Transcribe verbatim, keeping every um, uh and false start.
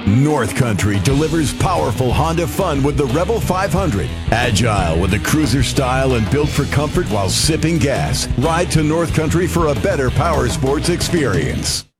North Country delivers powerful Honda fun with the Rebel five hundred. Agile with the cruiser style and built for comfort while sipping gas. Ride to North Country for a better power sports experience.